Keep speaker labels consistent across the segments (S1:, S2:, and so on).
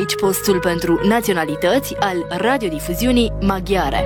S1: aici postul pentru naționalități al radiodifuziunii maghiare.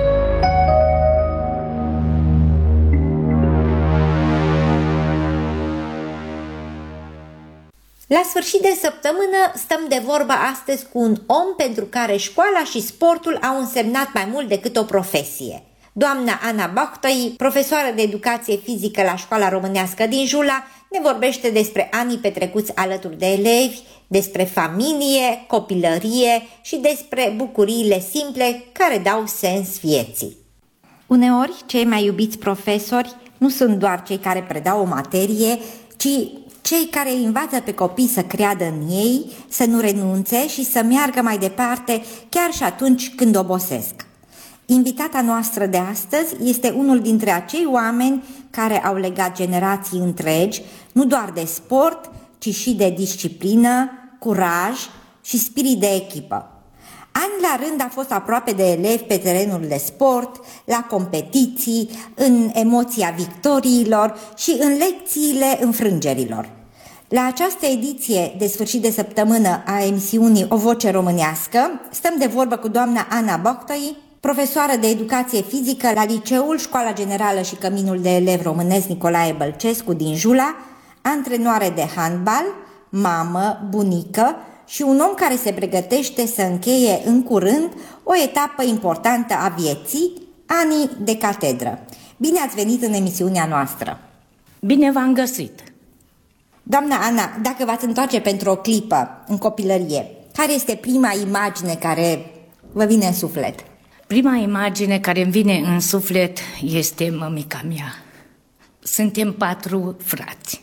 S2: La sfârșit de săptămână stăm de vorbă astăzi cu un om pentru care școala și sportul au însemnat mai mult decât o profesie. Doamna Ana Boctoi, profesoară de educație fizică la Școala Românească din Jula, ne vorbește despre anii petrecuți alături de elevi, despre familie, copilărie și despre bucuriile simple care dau sens vieții. Uneori, cei mai iubiți profesori nu sunt doar cei care predau o materie, ci cei care învață pe copii să creadă în ei, să nu renunțe și să meargă mai departe chiar și atunci când obosesc. Invitata noastră de astăzi este unul dintre acei oameni care au legat generații întregi, nu doar de sport, ci și de disciplină, curaj și spirit de echipă. Ani la rând a fost aproape de elevi pe terenul de sport, la competiții, în emoția victoriilor și în lecțiile înfrângerilor. La această ediție de sfârșit de săptămână a emisiunii O Voce Românească stăm de vorbă cu doamna Ana Boctoi, profesoară de educație fizică la Liceul, Școala Generală și Căminul de Elevi Românesc Nicolae Bălcescu din Jula, antrenoare de handbal, mamă, bunică și un om care se pregătește să încheie în curând o etapă importantă a vieții, anii de catedră. Bine ați venit în emisiunea noastră!
S3: Bine v-am găsit!
S2: Doamna Ana, dacă v-ați întoarce pentru o clipă în copilărie, care este prima imagine care vă vine în suflet?
S3: Prima imagine care îmi vine în suflet este mămica mea. Suntem 4 frați.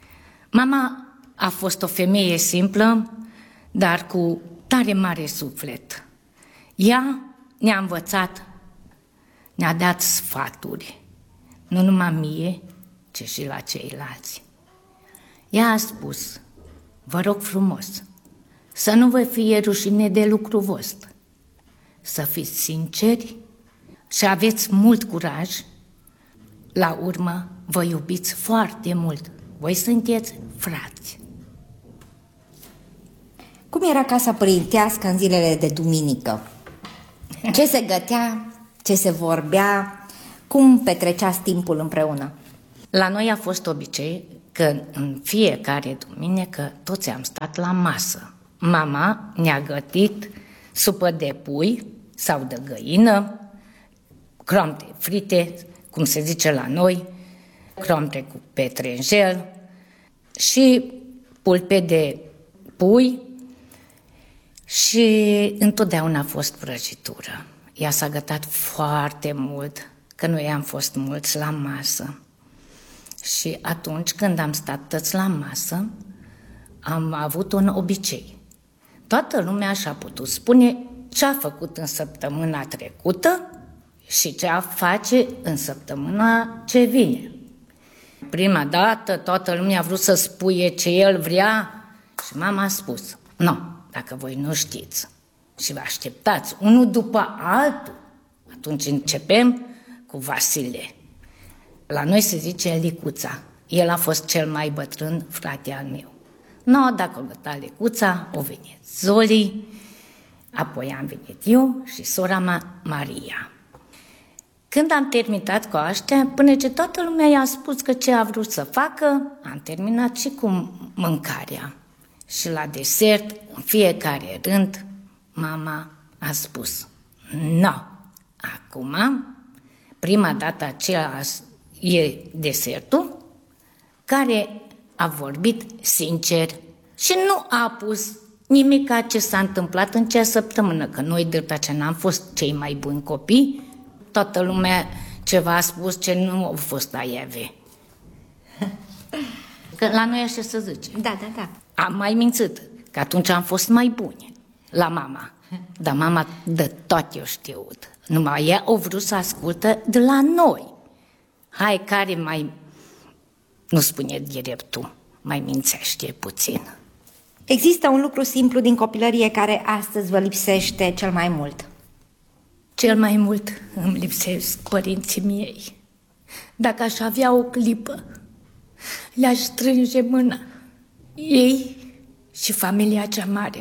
S3: Mama a fost o femeie simplă, dar cu tare mare suflet. Ea ne-a învățat, ne-a dat sfaturi, nu numai mie, ci și la ceilalți. Ea a spus, vă rog frumos, să nu vă fie rușine de lucrul vostru, să fiți sinceri și aveți mult curaj, la urmă vă iubiți foarte mult, voi sunteți frați.
S2: Cum era casa părintească în zilele de duminică? Ce se gătea, ce se vorbea, cum petreceați timpul împreună?
S3: La noi a fost obicei că în fiecare duminică toți am stat la masă. Mama ne-a gătit supă de pui sau de găină, cromte frite, cum se zice la noi, cromte cu petrenjel și pulpe de pui și întotdeauna a fost prăjitură. Ea s-a gătat foarte mult, că noi am fost mulți la masă. Și atunci când am stat toți la masă, am avut un obicei. Toată lumea și-a putut spune ce a făcut în săptămâna trecută și ce a face în săptămâna ce vine. Prima dată toată lumea a vrut să spuie ce el vrea și mama a spus, nu, dacă voi nu știți și vă așteptați unul după altul, atunci începem cu Vasile. La noi se zice Licuța. El a fost cel mai bătrân frate al meu. No, dacă o găta Licuța, o venit Zoli, apoi am venit eu și sora mea, Maria. Când am terminat cu aștia, până ce toată lumea i-a spus că ce a vrut să facă, am terminat și cu mâncarea. Și la desert, în fiecare rând, mama a spus, no, acum, prima dată aceea e desertul, care a vorbit sincer și nu a pus nimic ca ce s-a întâmplat în cea săptămână, că noi drept aceea n-am fost cei mai buni copii, toată lumea ceva a spus ce nu au fost aieve. Că la noi așa se zice.
S2: Da.
S3: Am mai mințit, că atunci am fost mai buni la mama. Dar mama de tot eu știut. Numai ea o vrut să ascultă de la noi. Hai, care mai, nu spune direct tu, mai mințește puțin.
S2: Există un lucru simplu din copilărie care astăzi vă lipsește cel mai mult?
S3: Cel mai mult îmi lipsesc părinții mei. Dacă aș avea o clipă, le-aș strânge mâna. Ei și familia cea mare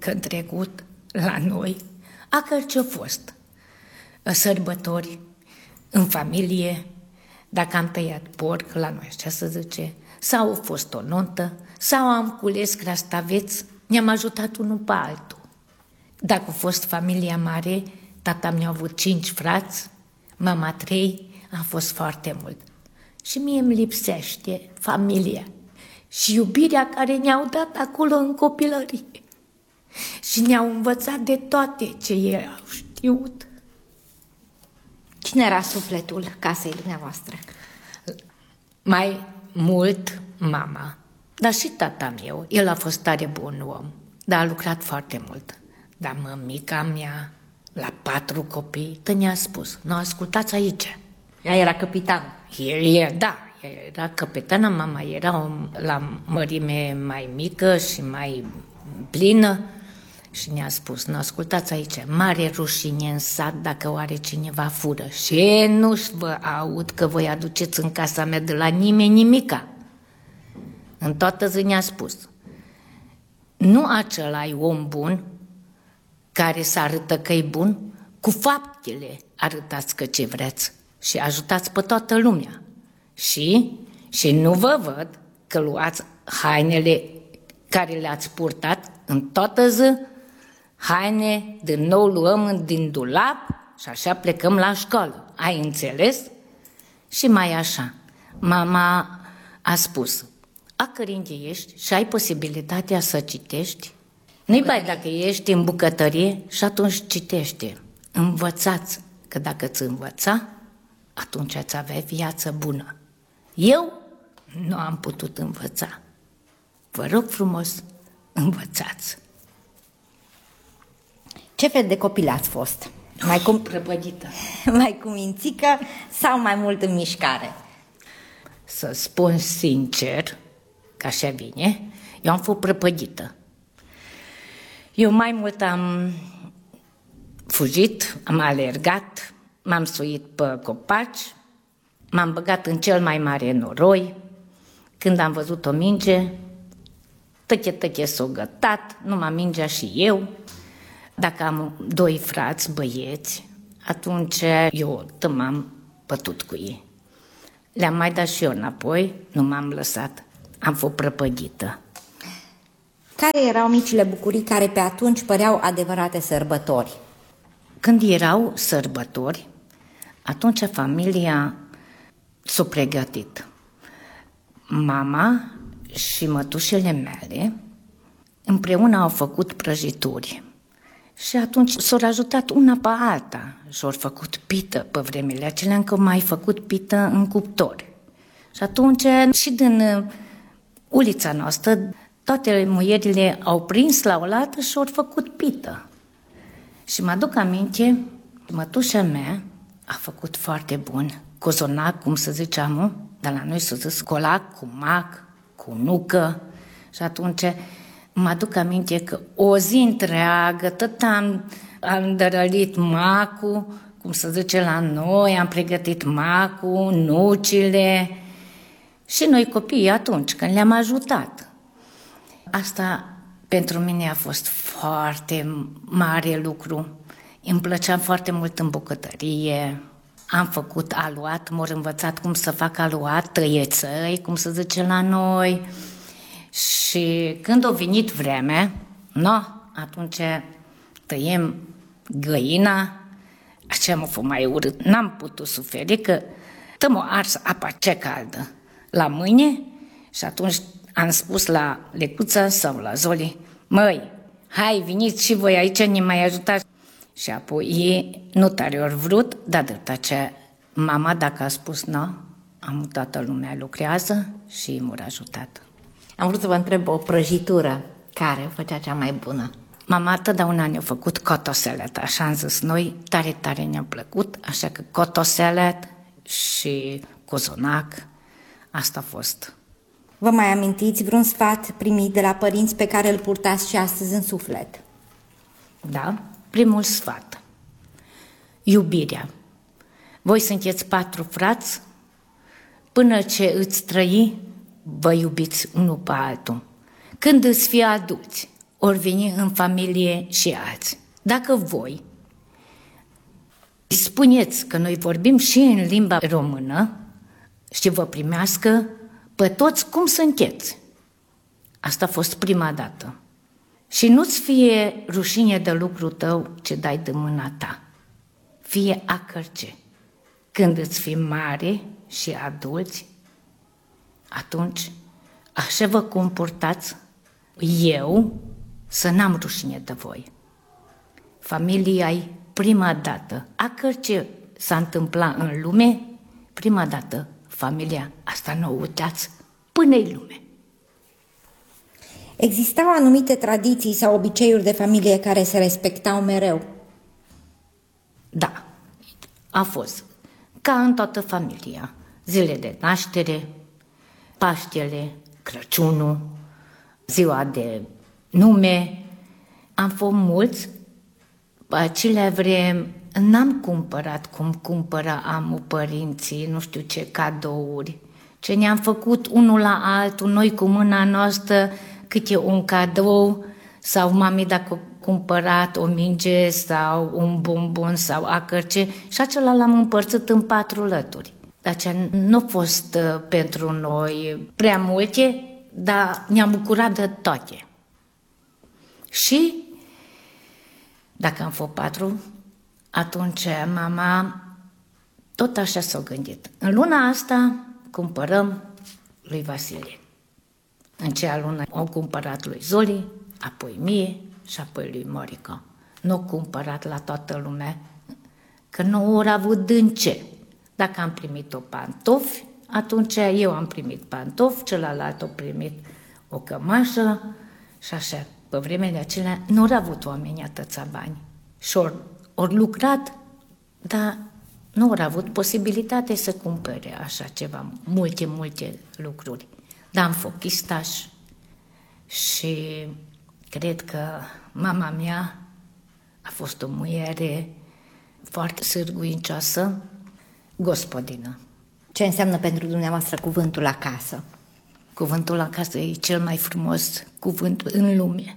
S3: că în trecut, la noi, acăr ce-a fost, sărbători, în familie, dacă am tăiat porc, la noi așa se zice, sau a fost o nuntă, sau am cules crastaveți, ne-am ajutat unul pe altul. Dacă a fost familia mare, tata mi-a avut 5 frați, mama 3, a fost foarte mult. Și mie îmi lipsește familia și iubirea care ne-au dat acolo în copilărie. Și ne-au învățat de toate ce ei au știut.
S2: Cine era sufletul casei dumneavoastră?
S3: Mai mult mama, dar și tata meu. El a fost tare bun om, dar a lucrat foarte mult. Dar mămica mea, la 4 copii, ne-a spus, nu ascultați aici.
S2: Ea era capitan.
S3: El era capitană, mama era la mărime mai mică și mai plină și ne-a spus, nu ascultați aici, mare rușine în sat dacă oare cineva fură și nu-și vă aud că voi aduceți în casa mea de la nimeni nimica. În toată zi ne-a spus, nu acela-i om bun care să arătă că e bun, cu faptele arătați că ce vreți și ajutați pe toată lumea. Și nu vă văd că luați hainele care le-ați purtat în toată zi, haine din nou luăm din dulap și așa plecăm la școală. Ai înțeles? Și mai așa, mama a spus, acărinde ești și ai posibilitatea să citești, nu-i bai dacă ești în bucătărie și atunci citește. Învățați, că dacă ți învăța, atunci ați avea viață bună. Eu nu am putut învăța. Vă rog frumos, învățați.
S2: Ce fel de copil ați fost?
S3: Prăpădită.
S2: Mai cu mințică sau mai mult în mișcare?
S3: Să spun sincer, că așa vine, eu am fost prăpădită. Eu mai mult am fugit, am alergat, m-am suit pe copaci, m-am băgat în cel mai mare noroi. Când am văzut o minge, tăche s-o gătat, numai mingea și eu. Dacă am 2 frați băieți, atunci eu m-am bătut cu ei. Le-am mai dat și eu înapoi, nu m-am lăsat. Am fost prăpădită.
S2: Care erau micile bucurii care pe atunci păreau adevărate sărbători?
S3: Când erau sărbători, atunci familia s-a pregătit. Mama și mătușele mele împreună au făcut prăjituri. Și atunci s-au ajutat una pe alta și au făcut pită pe vremile acelea, încă mai făcut pită în cuptor. Și atunci și din ulița noastră toate muierile au prins la oaltă și au făcut pită. Și mă aduc aminte, mătușa mea a făcut foarte bun cozonac, cum se ziceam, dar la noi se zice colac cu mac, cu nucă. Și atunci mă aduc aminte că o zi întreagă, tot am dărălit macul, cum se zice la noi, am pregătit macul, nucile și noi copiii atunci, când le-am ajutat. Asta pentru mine a fost foarte mare lucru. Îmi plăcea foarte mult în bucătărie. Am făcut aluat, m-au învățat cum să fac aluat, tăiețăi, cum se zice la noi. Și când a venit vremea, atunci tăiem găina, așa m-a fost mai urât. N-am putut suferi că m-a ars apa cea caldă la mâine și atunci am spus la Lecuța sau la Zoli, măi, hai, veniți și voi aici, ne mai ajutați. Și apoi ei nu tare ori vrut, dar de ce mama, dacă a spus toată lumea lucrează și m-au ajutat.
S2: Am vrut să vă întreb o prăjitură care o făcea cea mai bună.
S3: Mama totdeauna ne-a făcut cotoselet, așa am zis noi, tare, tare ne-a plăcut, așa că cotoselet și cozonac, asta a fost.
S2: Vă mai amintiți vreun sfat primit de la părinți pe care îl purtați și astăzi în suflet?
S3: Da, primul sfat. Iubirea. Voi sunteți 4 frați, până ce îți trăi, vă iubiți unul pe altul. Când îți fie adulți, ori veni în familie și alții. Dacă voi spuneți că noi vorbim și în limba română și vă primească pe toți cum sunteți. Asta a fost prima dată. Și nu-ți fie rușine de lucrul tău ce dai de mâna ta. Fie acărce. Când îți fii mare și adulți, atunci așa vă comportați eu să n-am rușine de voi. Familia-i prima dată. Acărce s-a întâmplat în lume, prima dată familia asta nu o uitați până-i lume.
S2: Existau anumite tradiții sau obiceiuri de familie care se respectau mereu?
S3: Da, a fost ca în toată familia. Zile de naștere, Paștele, Crăciunul, ziua de nume. Am fost mulți. Pe acelea vreme n-am cumpărat cum cumpără amul părinții, nu știu ce cadouri. Ce ne-am făcut unul la altul, noi cu mâna noastră, câte un cadou, sau mami dacă a cumpărat o minge sau un bonbon sau acărce, și acela l-am împărțit în 4 lături. Aceea nu a fost pentru noi prea multe, dar ne-am bucurat de toate. Și dacă am fost 4, atunci mama tot așa s-a gândit. În luna asta cumpărăm lui Vasile. În cea lună au cumpărat lui Zoli, apoi mie și apoi lui Morica. Nu au cumpărat la toată lumea, că nu au avut din ce. Dacă am primit o pantofi, atunci eu am primit pantofi, celălalt a primit o cămașă și așa. Pe vremele acelea nu au avut oamenii atâția bani. Și ori lucrat, dar nu au avut posibilitate să cumpere așa ceva, multe lucruri. Dar am fost chistaș și cred că mama mea a fost o muiere foarte sârguincioasă, gospodină.
S2: Ce înseamnă pentru dumneavoastră cuvântul acasă?
S3: Cuvântul acasă e cel mai frumos cuvânt în lume.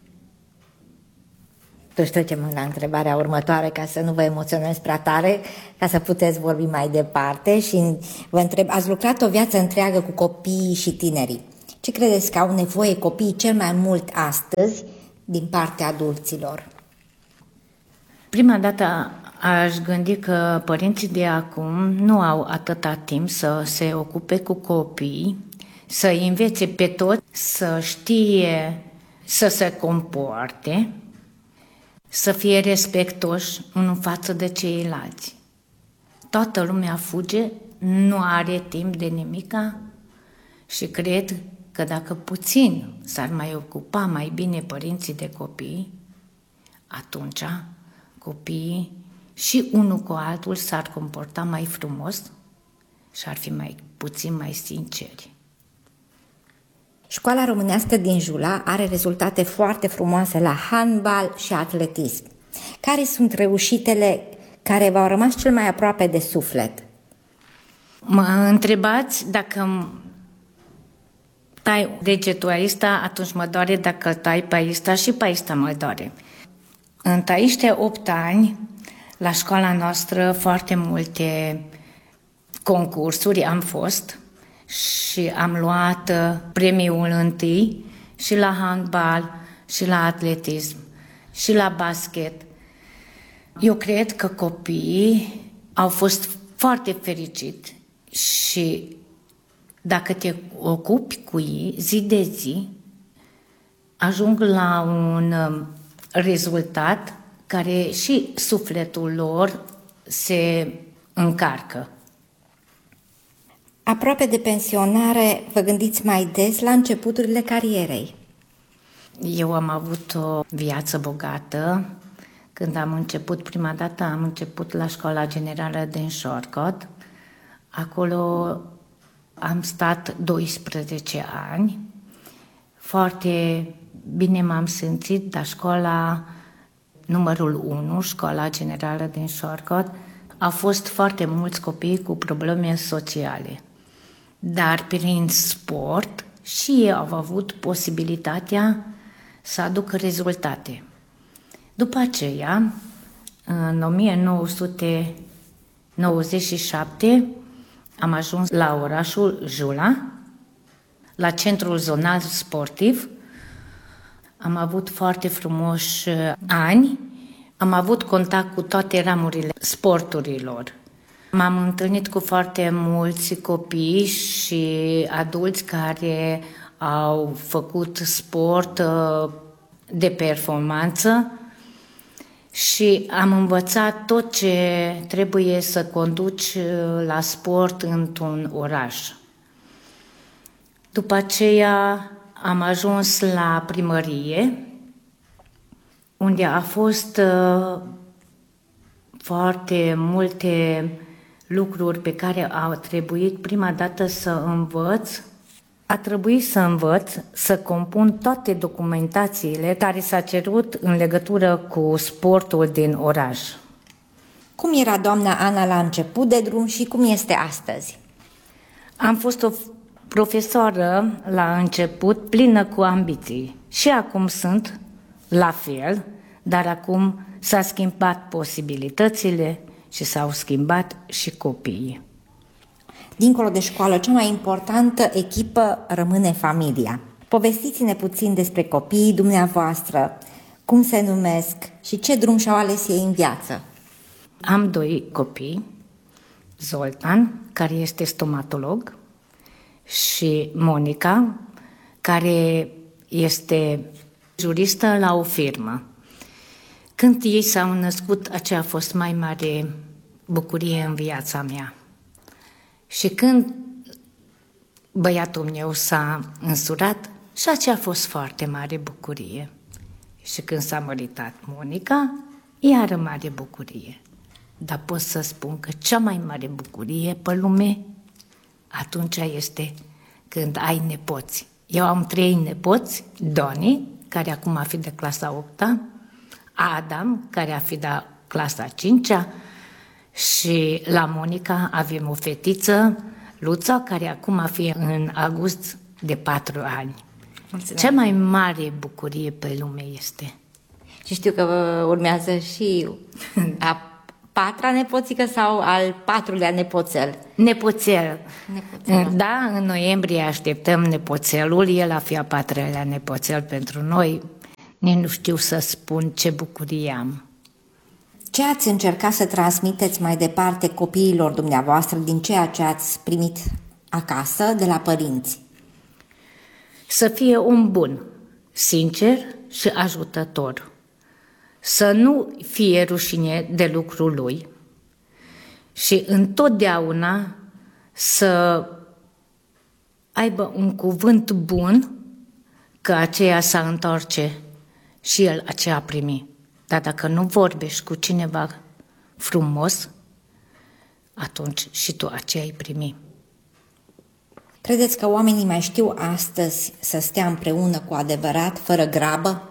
S2: Deci trecem la întrebarea următoare, ca să nu vă emoționez prea tare, ca să puteți vorbi mai departe și vă întreb, ați lucrat o viață întreagă cu copiii și tinerii. Ce credeți că au nevoie copiii cel mai mult astăzi din partea adulților?
S3: Prima dată aș gândi că părinții de acum nu au atâta timp să se ocupe cu copiii, să învețe pe toți, să știe să se comporte, să fie respectoși unul față de ceilalți. Toată lumea fuge, nu are timp de nimica și cred că dacă puțin s-ar mai ocupa mai bine părinții de copii, atunci copiii și unul cu altul s-ar comporta mai frumos și ar fi puțin mai sinceri.
S2: Școala românească din Jula are rezultate foarte frumoase la handbal și atletism. Care sunt reușitele care v-au rămas cel mai aproape de suflet?
S3: Mă întrebați dacă tai degetul aista, atunci mă doare, dacă îl tai pe aista și pe aista mă doare. În tăiște 8 ani, la școala noastră, foarte multe concursuri am fost și am luat premiul întâi și la handbal, și la atletism, și la basket. Eu cred că copiii au fost foarte fericiți și dacă te ocupi cu ei zi de zi, ajung la un rezultat care și sufletul lor se încarcă.
S2: Aproape de pensionare, vă gândiți mai des la începuturile carierei?
S3: Eu am avut o viață bogată. Când am început prima dată, am început la Școala Generală din Șorcot. Acolo am stat 12 ani. Foarte bine m-am simțit la școala numărul 1, Școala Generală din Șorcot. Au fost foarte mulți copii cu probleme sociale. Dar prin sport și ei au avut posibilitatea să aducă rezultate. După aceea, în 1997, am ajuns la orașul Jula, la centrul zonal sportiv. Am avut foarte frumoși ani, am avut contact cu toate ramurile sporturilor. M-am întâlnit cu foarte mulți copii și adulți care au făcut sport de performanță și am învățat tot ce trebuie să conduci la sport într-un oraș. După aceea am ajuns la primărie, unde a fost foarte multe lucruri pe care a trebuit prima dată să învăț. A trebuit să învăț să compun toate documentațiile care s-a cerut în legătură cu sportul din oraș.
S2: Cum era doamna Ana la început de drum și cum este astăzi?
S3: Am fost o profesoară la început plină cu ambiții și acum sunt la fel, dar acum s-a schimbat posibilitățile și s-au schimbat și copiii.
S2: Dincolo de școală, cea mai importantă echipă rămâne familia. Povestiți-ne puțin despre copiii dumneavoastră, cum se numesc și ce drum și-au ales ei în viață.
S3: Am 2 copii, Zoltan, care este stomatolog, și Monica, care este juristă la o firmă. Când ei s-au născut, aceea a fost mai mare bucurie în viața mea. Și când băiatul meu s-a însurat, și aceea a fost foarte mare bucurie. Și când s-a măritat Monica, iară mare bucurie. Dar pot să spun că cea mai mare bucurie pe lume atunci este când ai nepoți. Eu am 3 nepoți, Doni, care acum a fi de clasa 8-a, Adam, care a fi de clasa 5-a, și la Monica avem o fetiță, Luța, care acum a fi în august de 4 ani. Mulțumesc. Cea mai mare bucurie pe lume este.
S2: Și știu că urmează și a 4-a nepoțică sau al 4-lea nepoțel?
S3: Nepoțel. Da, în noiembrie așteptăm nepoțelul, el a fi a 4-lea nepoțel pentru noi. Nici nu știu să spun ce bucurie am.
S2: Ce ați încercat să transmiteți mai departe copiilor dumneavoastră din ceea ce ați primit acasă de la părinți?
S3: Să fie un bun, sincer și ajutător. Să nu fie rușine de lucrul lui și întotdeauna să aibă un cuvânt bun, că aceea s-a întoarce și el aceea primi. Dar dacă nu vorbești cu cineva frumos, atunci și tu aceea îi primi.
S2: Credeți că oamenii mai știu astăzi să stea împreună cu adevărat, fără grabă?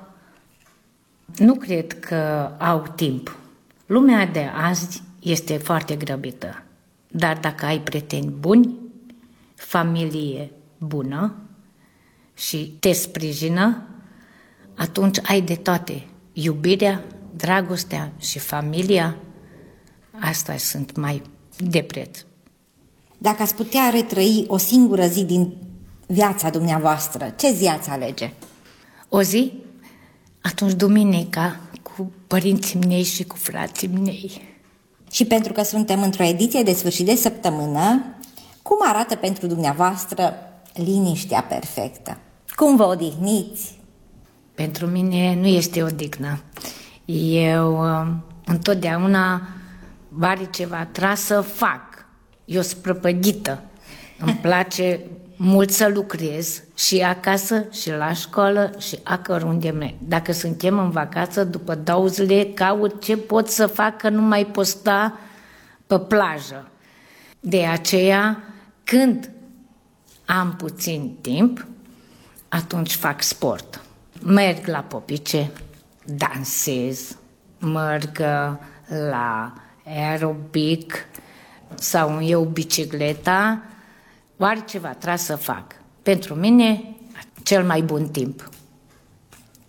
S3: Nu cred că au timp. Lumea de azi este foarte grăbită. Dar dacă ai prieteni buni, familie bună și te sprijină, atunci ai de toate. Iubirea, dragostea și familia, astea sunt mai de preț.
S2: Dacă ați putea retrăi o singură zi din viața dumneavoastră, ce zi ați alege?
S3: O zi? Atunci duminica, cu părinții mei și cu frații mei.
S2: Și pentru că suntem într-o ediție de sfârșit de săptămână, cum arată pentru dumneavoastră liniștea perfectă? Cum vă odihniți?
S3: Pentru mine nu este odihnă. Eu întotdeauna are ceva tras să fac. Eu sunt prăpădită. Îmi place mult să lucrez și acasă, și la școală, și acăunde merg. Dacă suntem în vacanță, după 2 zile, caut ce pot să fac, că nu mai pot sta pe plajă. De aceea, când am puțin timp, atunci fac sport. Merg la popice, dansez, merg la aerobic sau îmi iau bicicleta, oare ceva trebuie să fac. Pentru mine, cel mai bun timp.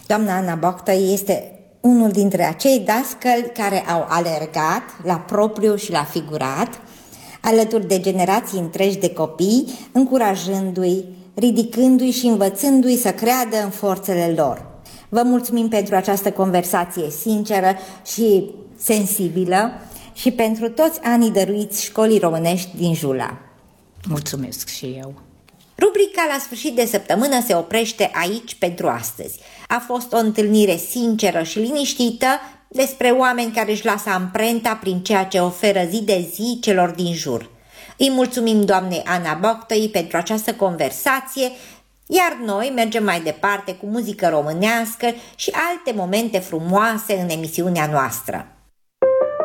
S2: Doamna Ana Boctoi este unul dintre acei dascăli care au alergat la propriu și la figurat, alături de generații întregi de copii, încurajându-i, ridicându-i și învățându-i să creadă în forțele lor. Vă mulțumim pentru această conversație sinceră și sensibilă și pentru toți anii dăruiți școlii românești din Jula.
S3: Mulțumesc și eu.
S2: Rubrica La sfârșit de săptămână se oprește aici pentru astăzi. A fost o întâlnire sinceră și liniștită despre oameni care își lasă amprenta prin ceea ce oferă zi de zi celor din jur. Îi mulțumim doamnei Ana Boctoi pentru această conversație, iar noi mergem mai departe cu muzică românească și alte momente frumoase în emisiunea noastră.